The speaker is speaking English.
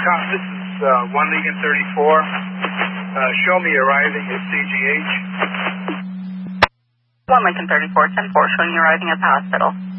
Tom, this is 1 Lincoln 34. Show me arriving at CGH. 1 Lincoln 34, 10-4, showing you arriving at the hospital.